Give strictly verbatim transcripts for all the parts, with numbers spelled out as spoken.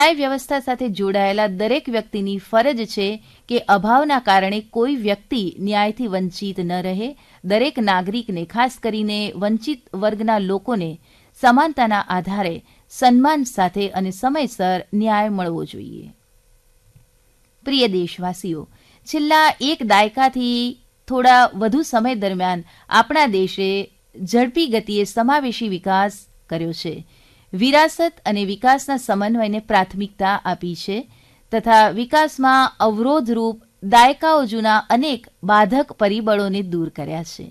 ન્યાય વ્યવસ્થા સાથે જોડાયેલા દરેક વ્યક્તિની ફરજ છે કે અભાવના કારણે કોઈ વ્યક્તિ ન્યાયથી વંચિત ન રહે. દરેક નાગરિકને, ખાસ કરીને વંચિત વર્ગના લોકોને સમાનતાના આધારે સન્માન સાથે અને સમયસર ન્યાય મળવો જોઈએ. પ્રિય દેશવાસીઓ, છેલ્લા એક દાયકાથી થોડા વધુ સમય દરમિયાન આપણા દેશે ઝડપી ગતિએ સમાવેશી વિકાસ કર્યો છે. વિરાસત અને વિકાસના સમન્વયને પ્રાથમિકતા આપી છે તથા વિકાસમાં અવરોધરૂપ દાયકાઓ જૂના અનેક બાધક પરિબળોને દૂર કર્યા છે.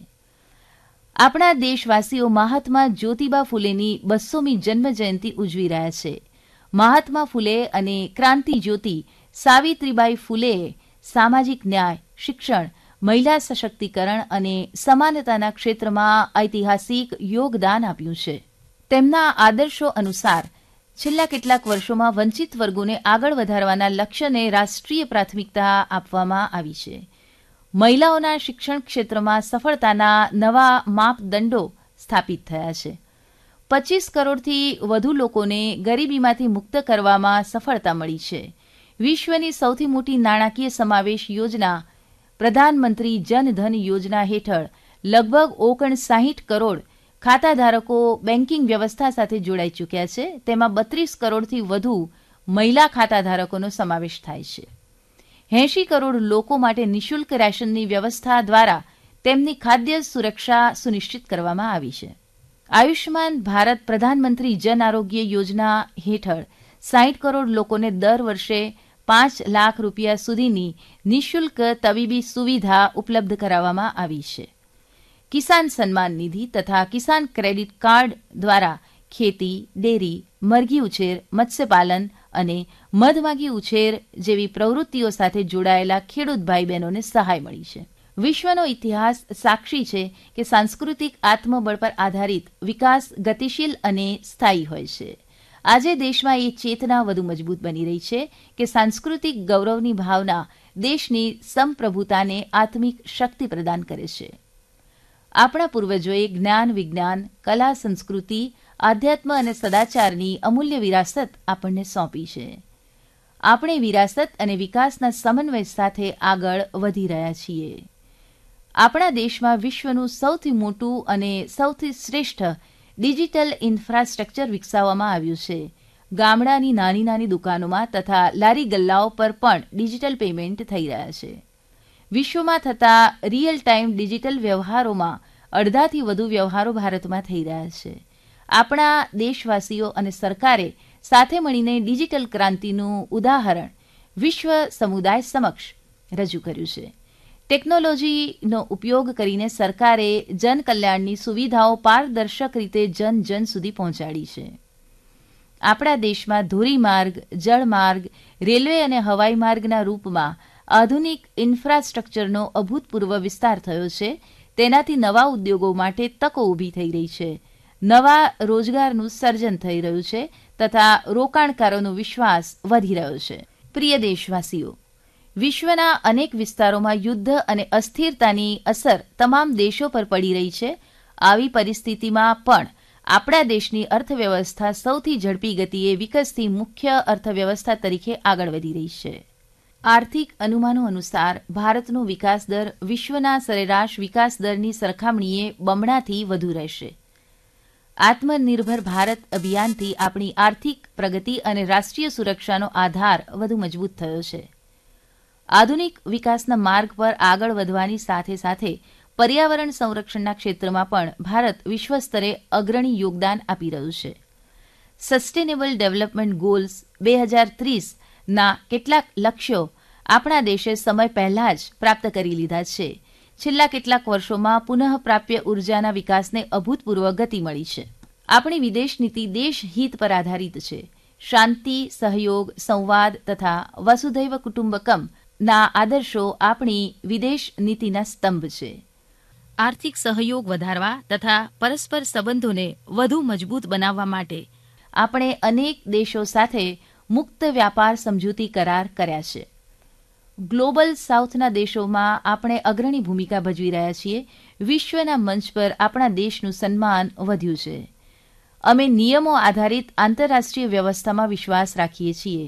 આપણા દેશવાસીઓ મહાત્મા જ્યોતિબા ફૂલેની બસોમી જન્મજયંતિ ઉજવી રહ્યા છે. મહાત્મા ફૂલે અને ક્રાંતિ જ્યોતિ સાવિત્રીબાઈ ફૂલેએ સામાજિક ન્યાય, શિક્ષણ, મહિલા સશક્તિકરણ અને સમાનતાના ક્ષેત્રમાં ઐતિહાસિક યોગદાન આપ્યું છે. તેમના આદર્શો અનુસાર છેલ્લા કેટલાક વર્ષોમાં વંચિત વર્ગોને આગળ વધારવાના લક્ષ્યને રાષ્ટ્રીય પ્રાથમિકતા આપવામાં આવી છે. મહિલાઓના શિક્ષણ ક્ષેત્રમાં સફળતાના નવા માપદંડો સ્થાપિત થયા છે. પચીસ કરોડથી વધુ લોકોને ગરીબીમાંથી મુક્ત કરવામાં સફળતા મળી છે. વિશ્વની સૌથી મોટી નાણાકીય સમાવેશ યોજના પ્રધાનમંત્રી જનધન યોજના હેઠળ લગભગ ઓગણસાઠ કરોડ ખાતાધારકો બેન્કિંગ વ્યવસ્થા સાથે જોડાઈ ચૂક્યા છે. તેમાં બત્રીસ કરોડથી વધુ મહિલા ખાતાધારકોનો સમાવેશ થાય છે. એંશી કરોડ લોકો માટે નિઃશુલ્ક રેશનની વ્યવસ્થા દ્વારા તેમની ખાદ્ય સુરક્ષા સુનિશ્ચિત કરવામાં આવી છે. આયુષ્માન ભારત પ્રધાનમંત્રી જન આરોગ્ય યોજના હેઠળ સાઠ કરોડ લોકોને દર વર્ષે પાંચ લાખ રૂપિયા સુધીની નિઃશુલ્ક તબીબી સુવિધા ઉપલબ્ધ કરાવવામાં આવી છે. કિસાન સન્માન નિધિ તથા કિસાન ક્રેડિટ કાર્ડ દ્વારા ખેતી, ડેરી, મરઘી ઉછેર, મત્સ્યપાલન અને મધમાગી ઉછેર જેવી પ્રવૃત્તિઓ સાથે જોડાયેલા ખેડૂત ભાઈ બહેનોને સહાય મળી છે. વિશ્વનો ઇતિહાસ સાક્ષી છે કે સાંસ્કૃતિક આત્મબળ પર આધારિત વિકાસ ગતિશીલ અને સ્થાયી હોય છે. આજે દેશમાં એ ચેતના વધુ મજબૂત બની રહી છે કે સાંસ્કૃતિક ગૌરવની ભાવના દેશની સંપ્રભુતાને આત્મિક શક્તિ પ્રદાન કરે છે. આપણા પૂર્વજોએ જ્ઞાન, વિજ્ઞાન, કલા, સંસ્કૃતિ, આધ્યાત્મ અને સદાચારની અમૂલ્ય વિરાસત આપણને સોંપી છે. આપણે વિરાસત અને વિકાસના સમન્વય સાથે આગળ વધી રહ્યા છીએ. આપણા દેશમાં વિશ્વનું સૌથી મોટું અને સૌથી શ્રેષ્ઠ ડિજિટલ ઇન્ફ્રાસ્ટ્રક્ચર વિકસાવવામાં આવ્યું છે. ગામડાની નાની નાની દુકાનોમાં તથા લારી ગલ્લાઓ પર પણ ડિજિટલ પેમેન્ટ થઈ રહ્યા છે. વિશ્વમાં થતા રિયલ ટાઈમ ડિજિટલ વ્યવહારોમાં અડધાથી વધુ વ્યવહારો ભારતમાં થઈ રહ્યા છે. આપણા દેશવાસીઓ અને સરકારે સાથે મળીને ડિજિટલ ક્રાંતિનું ઉદાહરણ વિશ્વ સમુદાય સમક્ષ રજૂ કર્યું છે. ટેકનોલોજીનો ઉપયોગ કરીને સરકારે જનકલ્યાણની સુવિધાઓ પારદર્શક રીતે જન જન સુધી પહોંચાડી છે. આપણા દેશમાં ધોરીમાર્ગ, જળમાર્ગ, રેલવે અને હવાઈ માર્ગના રૂપમાં આધુનિક ઇન્ફ્રાસ્ટ્રક્ચરનો અભૂતપૂર્વ વિસ્તાર થયો છે. તેનાથી નવા ઉદ્યોગો માટે તકો ઊભી થઈ રહી છે, નવા રોજગારનું સર્જન થઈ રહ્યું છે તથા રોકાણકારોનો વિશ્વાસ વધી રહ્યો છે. પ્રિય દેશવાસીઓ, વિશ્વના અનેક વિસ્તારોમાં યુદ્ધ અને અસ્થિરતાની અસર તમામ દેશો પર પડી રહી છે. આવી પરિસ્થિતિમાં પણ આપણા દેશની અર્થવ્યવસ્થા સૌથી ઝડપી ગતિએ વિકસતી મુખ્ય અર્થવ્યવસ્થા તરીકે આગળ વધી રહી છે. આર્થિક અનુમાનો અનુસાર ભારતનો વિકાસ દર વિશ્વના સરેરાશ વિકાસ દરની સરખામણીએ બમણાથી વધુ રહેશે. આત્મનિર્ભર ભારત અભિયાનથી આપણી આર્થિક પ્રગતિ અને રાષ્ટ્રીય સુરક્ષાનો આધાર વધુ મજબૂત થયો છે. આધુનિક વિકાસના માર્ગ પર આગળ વધવાની સાથે સાથે પર્યાવરણ સંરક્ષણના ક્ષેત્રમાં પણ ભારત વિશ્વ સ્તરે અગ્રણી યોગદાન આપી રહ્યું છે. સસ્ટેનેબલ ડેવલપમેન્ટ ગોલ્સ બે હજાર ત્રીસના કેટલાક લક્ષ્યો આપણા દેશે સમય પહેલા જ પ્રાપ્ત કરી લીધા છે. છેલ્લા કેટલાક વર્ષોમાં પુનઃપ્રાપ્ય ઉર્જાના વિકાસને અભૂતપૂર્વ ગતિ મળી છે. આપણી વિદેશ નીતિ દેશહિત પર આધારિત છે. શાંતિ, સહયોગ, સંવાદ તથા વસુધૈવ કુટુંબકમ ના આદર્શો આપણી વિદેશ નીતિના સ્તંભ છે. આર્થિક સહયોગ વધારવા તથા પરસ્પર સંબંધોને વધુ મજબૂત બનાવવા માટે આપણે અનેક દેશો સાથે મુક્ત વ્યાપાર સમજૂતી કરાર કર્યા છે. ગ્લોબલ સાઉથના દેશોમાં આપણે અગ્રણી ભૂમિકા ભજવી રહ્યા છીએ. વિશ્વના મંચ પર આપણા દેશનું સન્માન વધ્યું છે. અમે નિયમો આધારિત આંતરરાષ્ટ્રીય વ્યવસ્થામાં વિશ્વાસ રાખીએ છીએ.